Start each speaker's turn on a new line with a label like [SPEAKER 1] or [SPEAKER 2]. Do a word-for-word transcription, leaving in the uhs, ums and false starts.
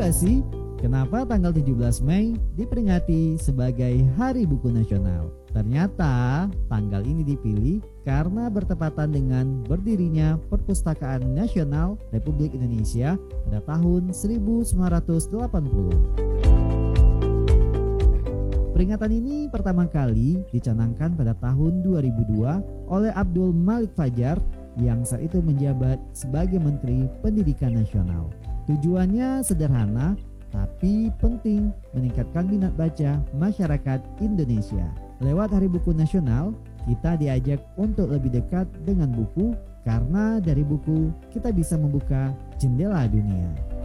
[SPEAKER 1] gak sih kenapa tanggal tujuh belas Mei diperingati sebagai Hari Buku Nasional? Ternyata tanggal ini dipilih karena bertepatan dengan berdirinya Perpustakaan Nasional Republik Indonesia pada tahun seribu sembilan ratus delapan puluh. Peringatan ini pertama kali dicanangkan pada tahun dua ribu dua oleh Abdul Malik Fajar yang saat itu menjabat sebagai Menteri Pendidikan Nasional. Tujuannya sederhana tapi penting, meningkatkan minat baca masyarakat Indonesia. Lewat Hari Buku Nasional, kita diajak untuk lebih dekat dengan buku karena dari buku kita bisa membuka jendela dunia.